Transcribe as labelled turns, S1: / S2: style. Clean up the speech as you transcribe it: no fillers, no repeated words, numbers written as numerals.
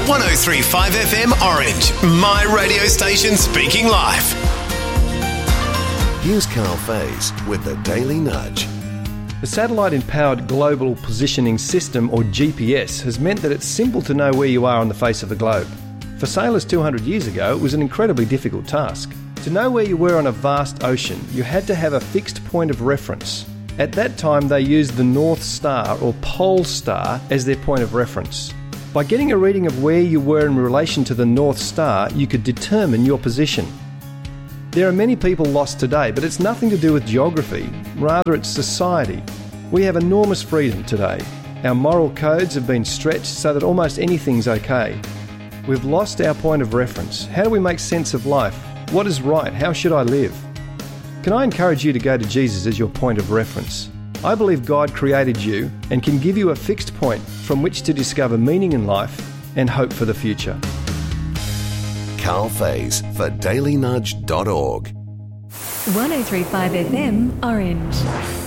S1: 103.5 FM Orange, my radio station speaking live.
S2: Here's Carl Faze with the Daily Nudge.
S3: The satellite-empowered Global Positioning System, or GPS, has meant that it's simple to know where you are on the face of the globe. For sailors 200 years ago, it was an incredibly difficult task. To know where you were on a vast ocean, you had to have a fixed point of reference. At that time, they used the North Star, or Pole Star, as their point of reference. By getting a reading of where you were in relation to the North Star, you could determine your position. There are many people lost today, but it's nothing to do with geography. Rather, it's society. We have enormous freedom today. Our moral codes have been stretched so that almost anything's okay. We've lost our point of reference. How do we make sense of life? What is right? How should I live? Can I encourage you to go to Jesus as your point of reference? I believe God created you and can give you a fixed point from which to discover meaning in life and hope for the future.
S2: Carl Faze for dailynudge.org.
S4: 103.5 FM Orange.